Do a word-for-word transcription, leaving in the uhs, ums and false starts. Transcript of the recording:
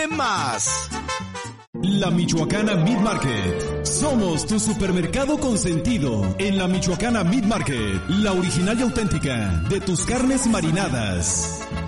más. La Michoacana Meat Market. Somos tu supermercado consentido. En la Michoacana Meat Market, la original y auténtica de tus carnes marinadas.